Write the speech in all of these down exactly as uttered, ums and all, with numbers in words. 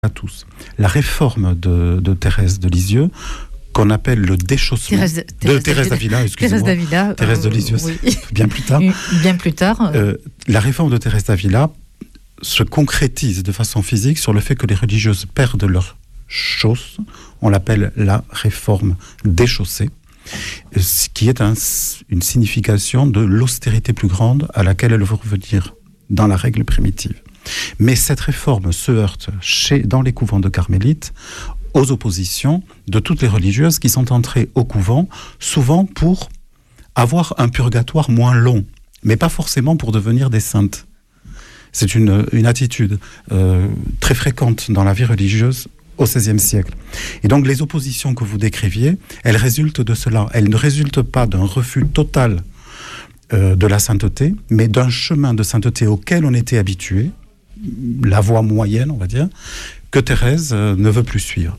à tous. La réforme de, de Thérèse de Lisieux, qu'on appelle le déchaussement Thérèse, de Thérèse Thérèse d'Avila, excusez-moi. Thérèse d'Avila, Thérèse de Lisieux, euh, oui. bien plus tard. Bien plus tard. Euh, la réforme de Thérèse d'Avila se concrétise de façon physique sur le fait que les religieuses perdent leurs chausses. On l'appelle la réforme déchaussée, ce qui est un, une signification de l'austérité plus grande à laquelle elle veut revenir dans la règle primitive. Mais cette réforme se heurte chez, dans les couvents de carmélites aux oppositions de toutes les religieuses qui sont entrées au couvent, souvent pour avoir un purgatoire moins long, mais pas forcément pour devenir des saintes. C'est une, une attitude euh, très fréquente dans la vie religieuse au seizième siècle. Et donc les oppositions que vous décriviez, elles résultent de cela. Elles ne résultent pas d'un refus total euh, de la sainteté, mais d'un chemin de sainteté auquel on était habitué, la voie moyenne, on va dire, que Thérèse euh, ne veut plus suivre.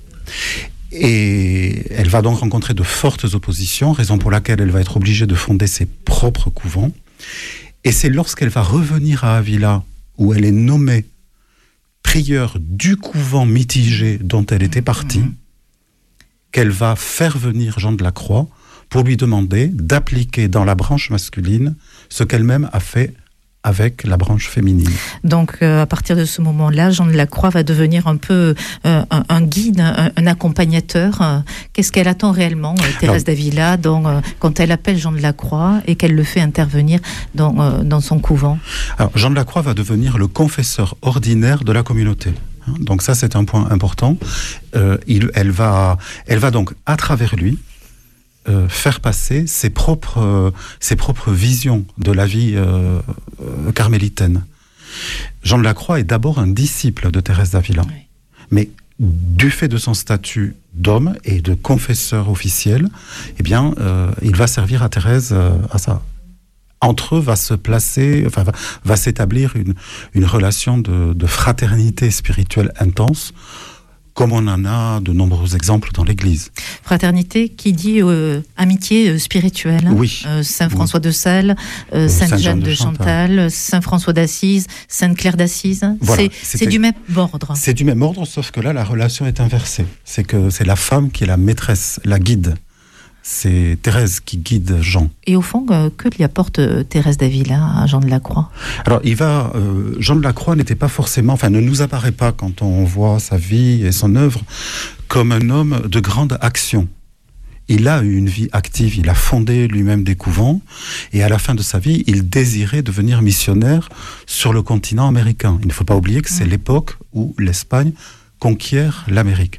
Et elle va donc rencontrer de fortes oppositions, raison pour laquelle elle va être obligée de fonder ses propres couvents. Et c'est lorsqu'elle va revenir à Avila, où elle est nommée prieure du couvent mitigé dont elle était partie, mmh. qu'elle va faire venir Jean de la Croix pour lui demander d'appliquer dans la branche masculine ce qu'elle-même a fait avec la branche féminine. Donc, euh, à partir de ce moment-là, Jean de la Croix va devenir un peu euh, un, un guide, un, un accompagnateur. Euh, qu'est-ce qu'elle attend réellement, euh, Thérèse d'Avila, donc, euh, quand elle appelle Jean de la Croix et qu'elle le fait intervenir dans, euh, dans son couvent? Alors, Jean de la Croix va devenir le confesseur ordinaire de la communauté. Donc ça, c'est un point important. Euh, il, elle, va, elle va donc, à travers lui, Euh, faire passer ses propres, euh, ses propres visions de la vie euh, euh, carmélitaine. Jean de la Croix est d'abord un disciple de Thérèse d'Avila. Oui. Mais du fait de son statut d'homme et de confesseur officiel, eh bien, euh, il va servir à Thérèse euh, à ça. Entre eux va se placer, enfin, va, va s'établir une, une relation de, de fraternité spirituelle intense, comme on en a de nombreux exemples dans l'Église. Fraternité qui dit euh, amitié euh, spirituelle. Oui. Euh, Saint François oui. de Sales, euh, Sainte, Sainte Jeanne de Chantal, Chantal, Saint François d'Assise, Sainte Claire d'Assise. Voilà, c'est, c'est du même ordre. C'est du même ordre, sauf que là, la relation est inversée. C'est que c'est la femme qui est la maîtresse, la guide. C'est Thérèse qui guide Jean. Et au fond, euh, que lui apporte euh, Thérèse d'Avila à Jean de la Croix? Alors, il va, euh, Jean de la Croix n'était pas forcément, enfin, ne nous apparaît pas quand on voit sa vie et son œuvre comme un homme de grande action. Il a eu une vie active, il a fondé lui-même des couvents, et à la fin de sa vie, il désirait devenir missionnaire sur le continent américain. Il ne faut pas oublier que c'est mmh. l'époque où l'Espagne conquiert l'Amérique.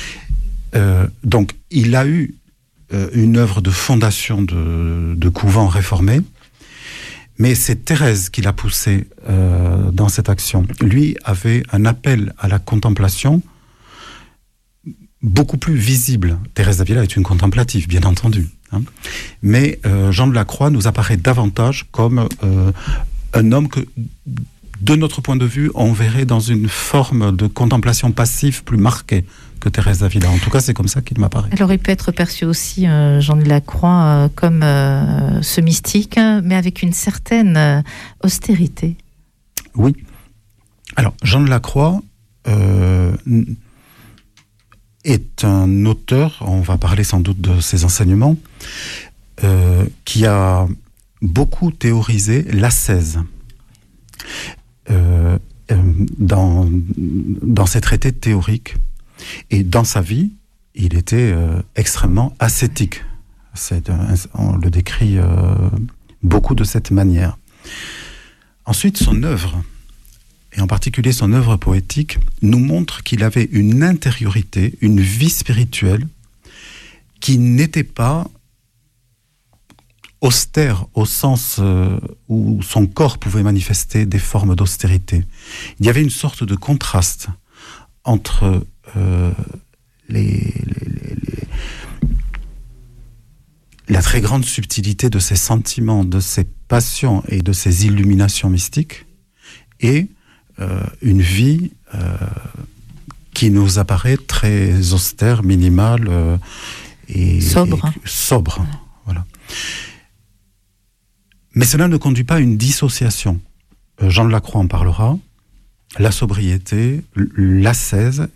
Euh, donc, il a eu une œuvre de fondation de, de couvent réformé, mais c'est Thérèse qui l'a poussé euh, dans cette action. Lui avait un appel à la contemplation beaucoup plus visible. Thérèse d'Avila est une contemplative, bien entendu, hein. Mais euh, Jean de la Croix nous apparaît davantage comme euh, un homme que, de notre point de vue, on verrait dans une forme de contemplation passive plus marquée que Thérèse d'Avila. En tout cas, c'est comme ça qu'il m'apparaît. Alors, il peut être perçu aussi, euh, Jean de la Croix, euh, comme euh, ce mystique, mais avec une certaine euh, austérité. Oui. Alors, Jean de la Croix euh, est un auteur, on va parler sans doute de ses enseignements, euh, qui a beaucoup théorisé l'ascèse. Euh, euh, dans, dans ses traités théoriques. Et dans sa vie, il était euh, extrêmement ascétique. C'est un, on le décrit euh, beaucoup de cette manière. Ensuite, son œuvre, et en particulier son œuvre poétique, nous montre qu'il avait une intériorité, une vie spirituelle qui n'était pas austère au sens euh, où son corps pouvait manifester des formes d'austérité. Il y avait une sorte de contraste entre euh, les, les, les, les, la très grande subtilité de ses sentiments, de ses passions et de ses illuminations mystiques, et euh, une vie euh, qui nous apparaît très austère, minimale euh, et sobre. Et, sobre, ouais. Voilà. Mais cela ne conduit pas à une dissociation. Euh, Jean de la Croix en parlera. la sobriété, l'ascèse